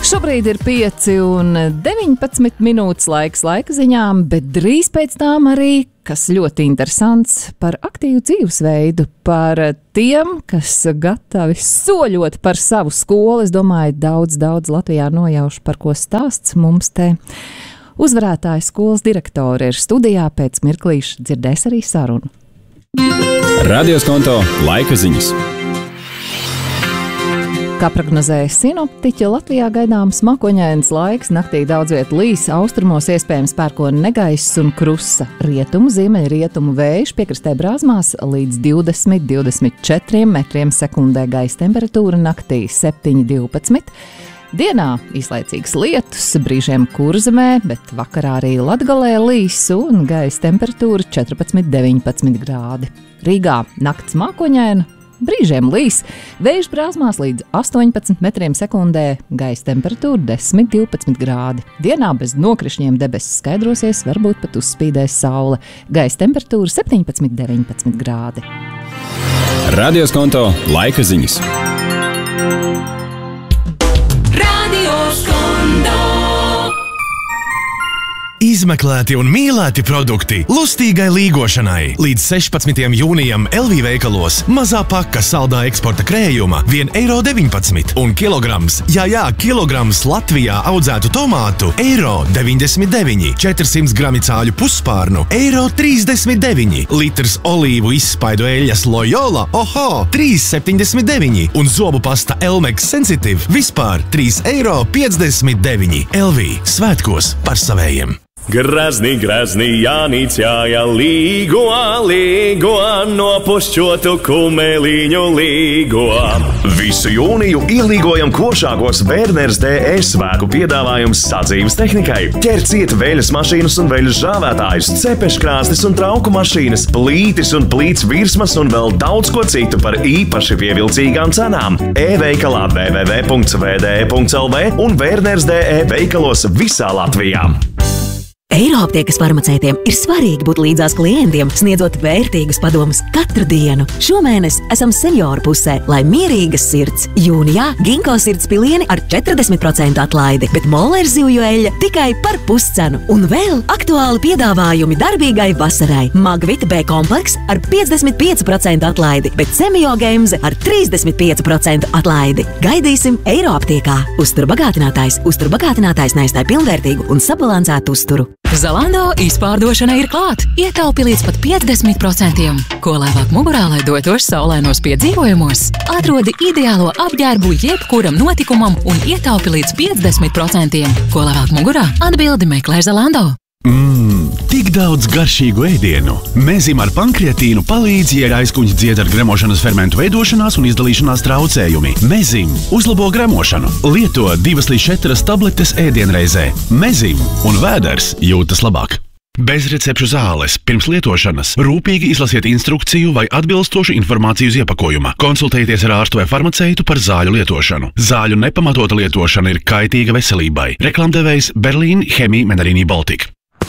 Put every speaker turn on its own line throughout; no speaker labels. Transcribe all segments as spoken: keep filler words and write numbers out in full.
Šobrīd ir pieci un deviņpadsmit minūtes laiks laika ziņām, bet drīz pēc tām arī, kas ļoti interesants, par aktīvu dzīvesveidu, par tiem, kas gatavi soļot par savu skolu. Es domāju, daudz, daudz Latvijā nojauš, par ko stāsts mums te. Uzvarētāja skolas direktore ir studijā, pēc mirklīša dzirdēs arī sarunu.
Radio Skonto laika ziņas.
Kā prognozēja sinoptiķi, Latvijā gaidāms mākoņains laiks, naktī daudz viet līs, austrumos iespējams pērkona negaiss un krusa. Rietumu, ziemeļrietumu vējš piekrastē brāzmās līdz divdesmit līdz divdesmit četriem metriem sekundē, gaisa temperatūra naktī septiņi līdz divpadsmit. Dienā īslaicīgs lietus, brīžiem Kurzemē, bet vakarā arī Latgalē līs un gaisa temperatūra četrpadsmit līdz deviņpadsmit grādi. Rīgā nakts mākoņaina, brīžiem līs, vējš brāzmās līdz astoņpadsmit metriem sekundē, gaisa temperatūra desmit līdz divpadsmit grādi. Dienā bez nokrišņiem debesis skaidrosies, varbūt pat uzspīdēs saule. Gaisa temperatūra septiņpadsmit līdz deviņpadsmit grādi.
Radio Skonto laika ziņas.
Izmeklēti un mīlēti produkti lustīgai līgošanai. Līdz sešpadsmitajam jūnijam L V veikalos mazā paka saldā eksporta krējuma viens eiro deviņpadsmit un kilograms, jā, jā, kilograms Latvijā audzētu tomātu eiro deviņdesmit deviņi, četrsimt grami cāļu pusspārnu eiro trīsdesmit deviņi, litrs olīvu izspaidu eļas Loyola, oho, trīs septiņdesmit deviņi un zobu pasta Elmex Sensitive vispār trīs eiro piecdesmit deviņi. L V svētkos par savējiem.
Grazni, grazni, Jānīts jāja līgo, līgo, nopušķotu kumeliņu līgo.
Visu jūniju ielīgojam košākos Werners D E svētku piedāvājums sadzīves tehnikai. Ķerciet veļas mašīnas un veļas žāvētājus, cepeškrāstis un trauku mašīnas, plītis un plīts virsmas un vēl daudz ko citu par īpaši pievilcīgām cenām. E-veikalā w w w punkts v d e punkts l v un Werners D E veikalos visā Latvijā.
Eiroaptiekas farmaceitiem ir svarīgi būt līdzās klientiem, sniedzot vērtīgus padomus katru dienu. Šomēnes esam senioru pusē, lai mierīgas sirds. Jūnijā Ginko sirds pilieni ar četrdesmit procentu atlaidi, bet Mollers zivju eļļa tikai par puscenu. Un vēl aktuāli piedāvājumi darbīgai vasarai. Magvita B kompleks ar piecdesmit pieci procenti atlaidi, bet Semio Gemze ar trīsdesmit pieci procenti atlaidi. Gaidīsim Eiroaptiekā. Uzturbagātinātājs, uzturbagātinātājs neizstāj pilnvērtīgu un sabalansētu uzturu.
Zalando izpārdošana ir klāt. Ietaupi līdz pat piecdesmit procentiem. Ko labāk mugurā, lai dotos saulainos piedzīvojumos? Atrodi ideālo apģērbu jebkuram notikumam un ietaupi līdz piecdesmit procentiem. Ko labāk mugurā? Atbildi meklē Zalando.
Mmm, tik daudz garšīgu ēdienu. Mezim ar pankreatīnu palīdz, ja ir aizkuņas dzied ar gremošanas fermentu veidošanās un izdalīšanās traucējumi. Mezim uzlabo gremošanu. Lieto divas līdz četras tabletes ēdienreizē. Mezim un vēders jūtas labāk. Bez recepšu zāles. Pirms lietošanas rūpīgi izlasiet instrukciju vai atbilstošu informāciju uz iepakojuma. Konsultējieties ar ārstu vai farmaceitu par zāļu lietošanu. Zāļu nepamatota lietošana ir kaitīga veselībai. Reklamdevējs Berlīn Chemie Menarini Baltic.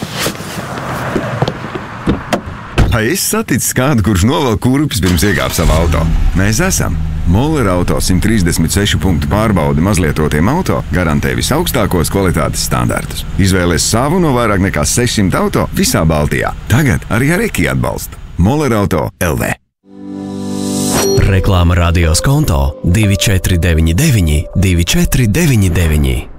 Vai esi saticis kādu, kurš novelk kurpes pirms iekāp savā auto? Mēs esam. Moller Auto simt trīsdesmit sešu punktu pārbaudi mazlietotiem auto garantē visaugstākos kvalitātes standartus. Izvēlies savu no vairāk nekā sešsimt auto visā Baltijā. Tagad arī ar Eki atbalstu. Moller Auto L V.
Reklāma Radio Skonto divi četri deviņi deviņi divi četri deviņi deviņi.